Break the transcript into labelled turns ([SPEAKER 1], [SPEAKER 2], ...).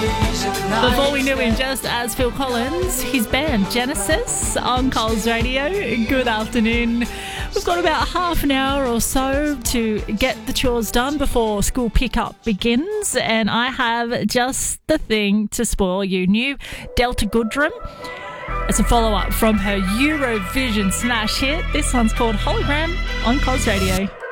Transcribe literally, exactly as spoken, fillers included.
[SPEAKER 1] Before we knew him just as Phil Collins, his band Genesis on Coles Radio. Good afternoon. We've got about half an hour or so to get the chores done before school pickup begins, and I have just the thing to spoil you. New Delta Goodrem. It's a follow-up from her Eurovision smash hit. This one's called Hologram on Coles Radio.